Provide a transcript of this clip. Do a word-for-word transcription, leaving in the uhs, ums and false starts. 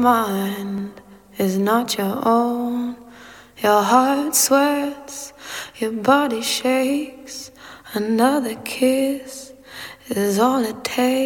Mind is not your own. Your heart sweats, your body shakes. Another kiss is all it takes.